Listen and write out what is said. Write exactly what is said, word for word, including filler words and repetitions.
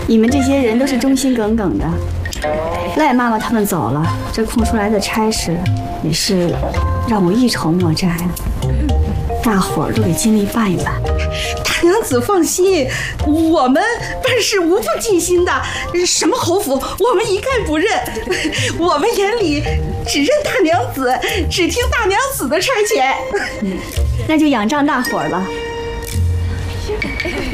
你们这些人都是忠心耿耿的。赖妈妈他们走了，这空出来的差事也是让我一筹莫展。大伙儿都给尽力办一办。 大娘子放心，我们办事无不尽心的，什么侯府我们一概不认。我们眼里只认大娘子，只听大娘子的差遣。 那就仰仗大伙儿了。